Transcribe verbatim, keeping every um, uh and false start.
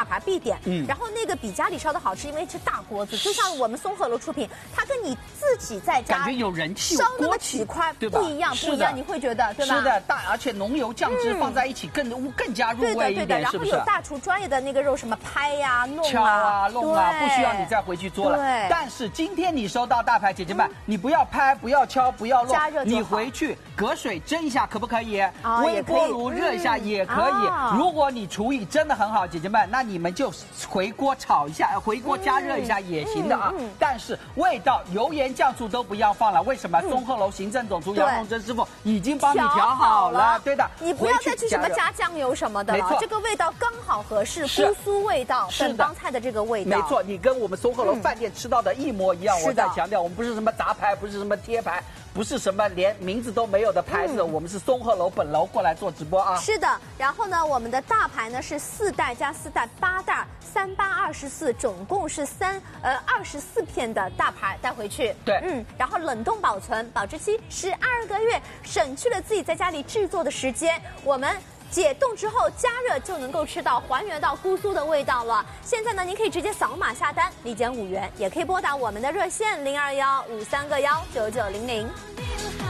大牌必点。 嗯， 然后那个比家里烧的好吃，因为是大锅子，就像我们松鹤楼出品，它跟你自己在家感觉有人气， 烧那么几块对吧？ 不一样，不一样，你会觉得对吧？ 是的，大而且浓油酱汁放在一起更更加入味一点，是不是？ 然后有大厨专业的那个肉，什么拍呀、弄敲啊、弄啊，不需要你再回去做了。 对。 但是今天你收到大牌，姐姐们，你不要拍，不要敲，不要弄， 加热就好。 你回去隔水蒸一下，可不可以？ 啊， 微波炉热一下也可以。如果你厨艺真的很好，姐姐们，那你们就回锅炒一下，回锅加热一下也行的啊。但是味道、油盐酱醋都不要放了，为什么？松鹤楼行政总厨杨梦真师傅已经帮你调好了，对的。 你不要再去什么加酱油什么的了，这个味道刚好合适，姑苏味道，本帮菜的这个味道。 没错，你跟我们松鹤楼饭店吃到的一模一样。我再强调，我们不是什么杂牌，不是什么贴牌，不是什么连名字都没有的牌子，我们是松鹤楼本楼过来做直播啊。 是的，然后呢，我们的大牌呢是四袋加四袋八袋，三八二十四，总共是三呃二十四片的大牌带回去。 对， 嗯，然后冷冻保存，保质期十二个月，省去了自己在家里制作的时间。我们解冻之后加热就能够吃到还原到姑苏的味道了。现在呢，您可以直接扫码下单，立减五元，也可以拨打我们的热线零二幺五三个幺九九零零。